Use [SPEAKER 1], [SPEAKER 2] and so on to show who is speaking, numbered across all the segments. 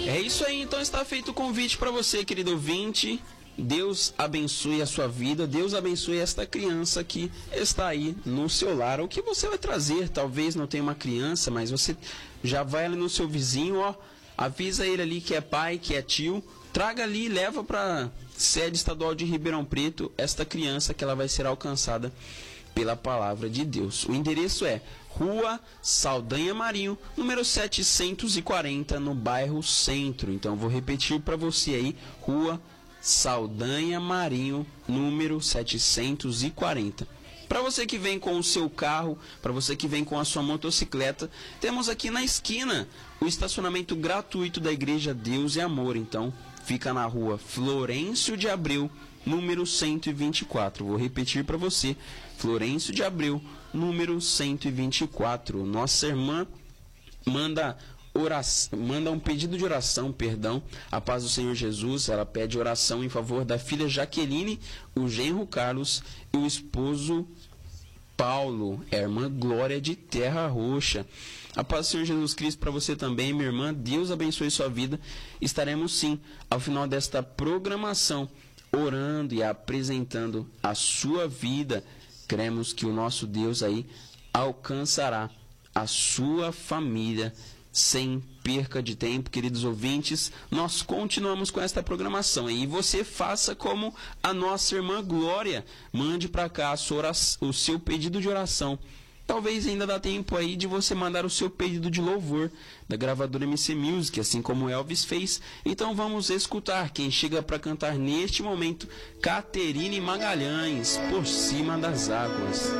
[SPEAKER 1] É isso aí, então está feito o convite para você, querido ouvinte. Deus abençoe a sua vida, Deus abençoe esta criança que está aí no seu lar. O que você vai trazer? Talvez não tenha uma criança, mas você já vai ali no seu vizinho, ó, avisa ele ali que é pai, que é tio, traga ali e leva para sede estadual de Ribeirão Preto esta criança que ela vai ser alcançada pela palavra de Deus. O endereço é Rua Saldanha Marinho, número 740, no bairro Centro. Então vou repetir para você aí, Rua Saldanha Marinho, número 740. Para você que vem com o seu carro, para você que vem com a sua motocicleta, temos aqui na esquina o estacionamento gratuito da Igreja Deus e Amor. Então, fica na rua Florencio de Abreu, número 124. Vou repetir para você, Florencio de Abreu, número 124. Nossa irmã manda um pedido de oração, a paz do Senhor Jesus. Ela pede oração em favor da filha Jaqueline, o genro Carlos e o esposo Paulo, a irmã Glória de Terra Roxa. A paz do Senhor Jesus Cristo para você também, minha irmã. Deus abençoe sua vida. Estaremos sim, ao final desta programação, orando e apresentando a sua vida. Cremos que o nosso Deus aí alcançará a sua família. Sem perca de tempo, queridos ouvintes, nós continuamos com esta programação. E você faça como a nossa irmã Glória, mande para cá o seu pedido de oração. Talvez ainda dá tempo aí de você mandar o seu pedido de louvor da gravadora MC Music, assim como Elvis fez. Então vamos escutar quem chega para cantar neste momento, Caterine Magalhães, Por Cima das Águas.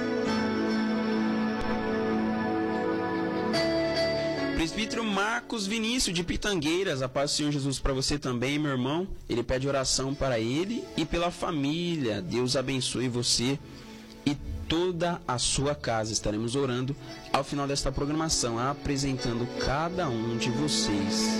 [SPEAKER 1] Presbítero Marcos Vinícius de Pitangueiras, a paz do Senhor Jesus para você também, meu irmão. Ele pede oração para ele e pela família. Deus abençoe você e toda a sua casa. Estaremos orando ao final desta programação, apresentando cada um de vocês.